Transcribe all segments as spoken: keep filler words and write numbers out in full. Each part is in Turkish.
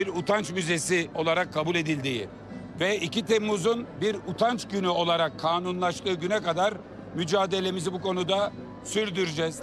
bir utanç müzesi olarak kabul edildiği ve iki Temmuz'un bir utanç günü olarak kanunlaştığı güne kadar mücadelemizi bu konuda sürdüreceğiz.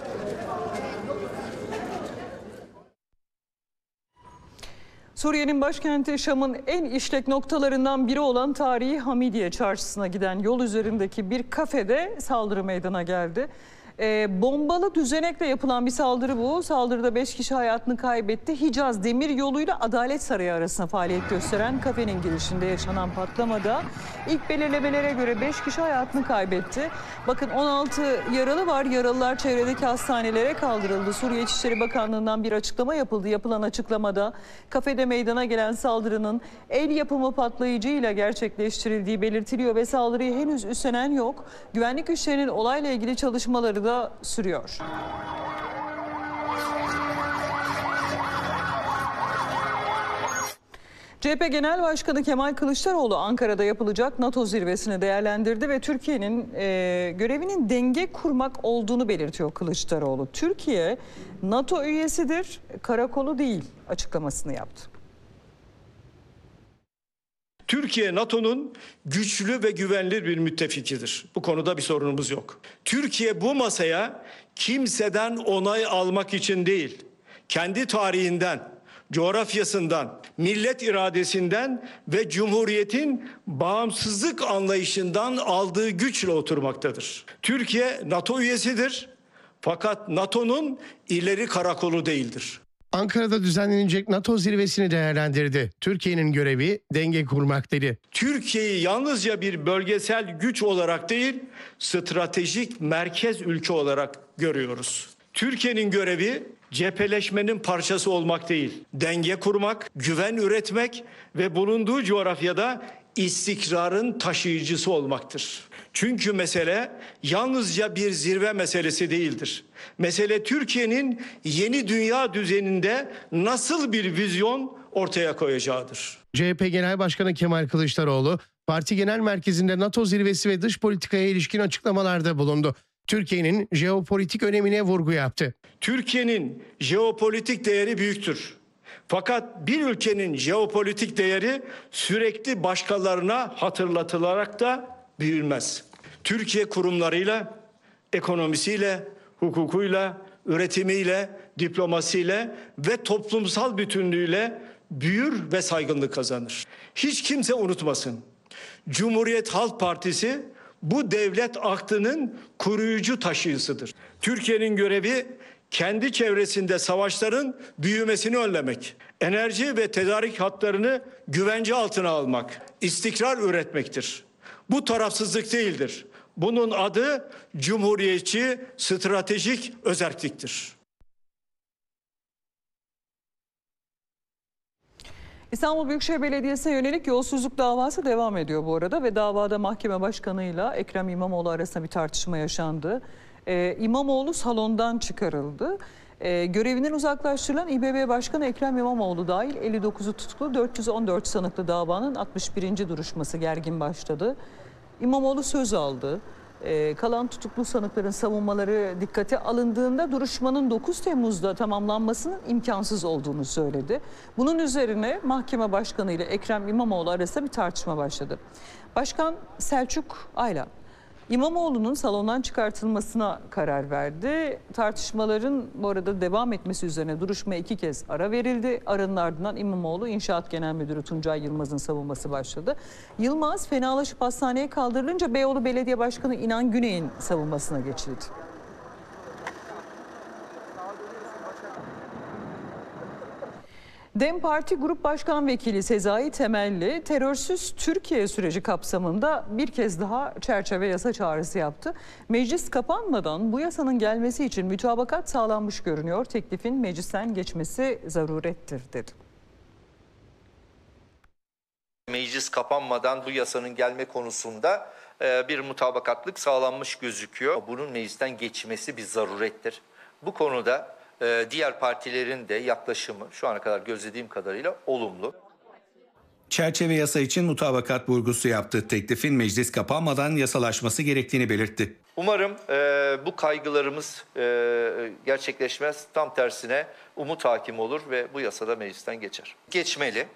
Suriye'nin başkenti Şam'ın en işlek noktalarından biri olan tarihi Hamidiye Çarşısı'na giden yol üzerindeki bir kafede saldırı meydana geldi. E, bombalı düzenekle yapılan bir saldırı bu. Saldırıda beş kişi hayatını kaybetti. Hicaz Demir Yolu'yla Adalet Sarayı arasında faaliyet gösteren kafenin girişinde yaşanan patlamada ilk belirlemelere göre beş kişi hayatını kaybetti. Bakın on altı yaralı var. Yaralılar çevredeki hastanelere kaldırıldı. Suriye İçişleri Bakanlığı'ndan bir açıklama yapıldı. Yapılan açıklamada kafede meydana gelen saldırının el yapımı patlayıcıyla gerçekleştirildiği belirtiliyor ve saldırıyı henüz üstlenen yok. Güvenlik güçlerinin olayla ilgili çalışmaları da sürüyor. C H P Genel Başkanı Kemal Kılıçdaroğlu Ankara'da yapılacak NATO zirvesini değerlendirdi ve Türkiye'nin e, görevinin denge kurmak olduğunu belirtiyor Kılıçdaroğlu. Türkiye NATO üyesidir, karakolu değil açıklamasını yaptı. Türkiye NATO'nun güçlü ve güvenilir bir müttefikidir. Bu konuda bir sorunumuz yok. Türkiye bu masaya kimseden onay almak için değil, kendi tarihinden, coğrafyasından, millet iradesinden ve Cumhuriyet'in bağımsızlık anlayışından aldığı güçle oturmaktadır. Türkiye NATO üyesidir fakat NATO'nun ileri karakolu değildir. Ankara'da düzenlenecek NATO zirvesini değerlendirdi. Türkiye'nin görevi denge kurmak dedi. Türkiye'yi yalnızca bir bölgesel güç olarak değil, stratejik merkez ülke olarak görüyoruz. Türkiye'nin görevi cepheleşmenin parçası olmak değil, denge kurmak, güven üretmek ve bulunduğu coğrafyada istikrarın taşıyıcısı olmaktır. Çünkü mesele yalnızca bir zirve meselesi değildir. Mesele Türkiye'nin yeni dünya düzeninde nasıl bir vizyon ortaya koyacağıdır. C H P Genel Başkanı Kemal Kılıçdaroğlu, parti genel merkezinde NATO zirvesi ve dış politikaya ilişkin açıklamalarda bulundu. Türkiye'nin jeopolitik önemine vurgu yaptı. Türkiye'nin jeopolitik değeri büyüktür. Fakat bir ülkenin jeopolitik değeri sürekli başkalarına hatırlatılarak da büyülmez. Türkiye kurumlarıyla, ekonomisiyle, hukukuyla, üretimiyle, diplomasiyle ve toplumsal bütünlüğüyle büyür ve saygınlık kazanır. Hiç kimse unutmasın. Cumhuriyet Halk Partisi bu devlet aktının koruyucu taşıyıcısıdır. Türkiye'nin görevi kendi çevresinde savaşların büyümesini önlemek, enerji ve tedarik hatlarını güvence altına almak, istikrar üretmektir. Bu tarafsızlık değildir. Bunun adı cumhuriyetçi stratejik özerkliktir. İstanbul Büyükşehir Belediyesi'ne yönelik yolsuzluk davası devam ediyor bu arada ve davada mahkeme başkanıyla Ekrem İmamoğlu arasında bir tartışma yaşandı. Ee, İmamoğlu salondan çıkarıldı. Ee, görevinden uzaklaştırılan İBB Başkanı Ekrem İmamoğlu dahil elli dokuzu tutuklu dört yüz on dört sanıklı davanın altmış birinci duruşması gergin başladı. İmamoğlu söz aldı. Ee, kalan tutuklu sanıkların savunmaları dikkate alındığında duruşmanın dokuz Temmuz'da tamamlanmasının imkansız olduğunu söyledi. Bunun üzerine mahkeme başkanı ile Ekrem İmamoğlu arasında bir tartışma başladı. Başkan Selçuk Aylan İmamoğlu'nun salondan çıkartılmasına karar verdi. Tartışmaların bu arada devam etmesi üzerine duruşmaya iki kez ara verildi. Aranın ardından İmamoğlu İnşaat Genel Müdürü Tuncay Yılmaz'ın savunması başladı. Yılmaz fenalaşıp hastaneye kaldırılınca Beyoğlu Belediye Başkanı İnan Güney'in savunmasına geçildi. DEM Parti Grup Başkan Vekili Sezai Temelli terörsüz Türkiye süreci kapsamında bir kez daha çerçeve yasa çağrısı yaptı. Meclis kapanmadan bu yasanın gelmesi için mütabakat sağlanmış görünüyor. Teklifin meclisten geçmesi zarurettir dedi. Meclis kapanmadan bu yasanın gelme konusunda bir mutabakatlık sağlanmış gözüküyor. Bunun meclisten geçmesi bir zarurettir. Bu konuda diğer partilerin de yaklaşımı şu ana kadar gözlediğim kadarıyla olumlu. Çerçeve yasa için mutabakat vurgusu yaptı. Teklifin meclis kapanmadan yasalaşması gerektiğini belirtti. Umarım e, bu kaygılarımız e, gerçekleşmez. Tam tersine umut hakim olur ve bu yasada meclisten geçer. Geçmeli.